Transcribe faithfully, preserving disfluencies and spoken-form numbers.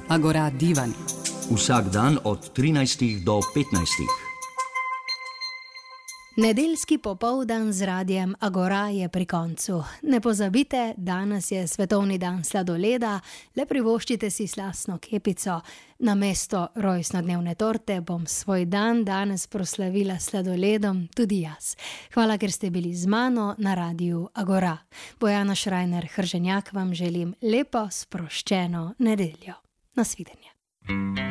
Agora Divan. Vsak dan od trinajstih do petnajstih. Nedeljski popoldan z radiem Agora je pri koncu. Ne pozabite, danes je svetovni dan sladoleda, le privoščite si slastno kepico. Namesto rojstnodnevne torte bom svoj dan danes proslavila sladoledom tudi jaz. Hvala, ker ste bili z mano na radiu Agora. Bojana Šrajner Hrženjak vam želim lepo sproščeno nedeljo. Nasvidenje.